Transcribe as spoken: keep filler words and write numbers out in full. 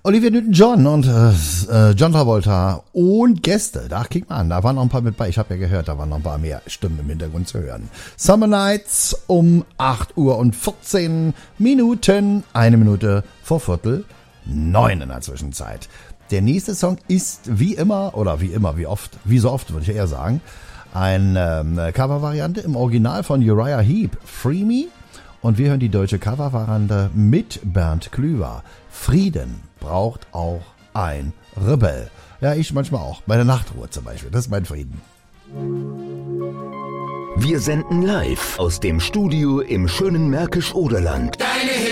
Olivia Newton-John und äh, John Travolta und Gäste. Da kick mal an, da waren noch ein paar mit bei. Ich habe ja gehört, da waren noch ein paar mehr Stimmen im Hintergrund zu hören. Summer Nights um acht Uhr und vierzehn Minuten. Eine Minute vor Viertel neun in der Zwischenzeit. Der nächste Song ist wie immer, oder wie immer, wie oft, wie so oft würde ich eher sagen, eine ähm, Covervariante im Original von Uriah Heep, Free Me. Und wir hören die deutsche Covervariante mit Bernd Klüver. Frieden braucht auch ein Rebell. Ja, ich manchmal auch. Bei der Nachtruhe zum Beispiel. Das ist mein Frieden. Wir senden live aus dem Studio im schönen Märkisch-Oderland. Deine